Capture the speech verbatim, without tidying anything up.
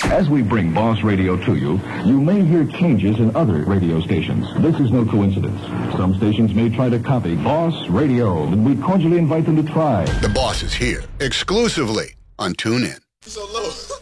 As we bring Boss Radio to you, you may hear changes in other radio stations. This is no coincidence. Some stations may try to copy Boss Radio, and we cordially invite them to try. The Boss is here, exclusively on TuneIn. So low.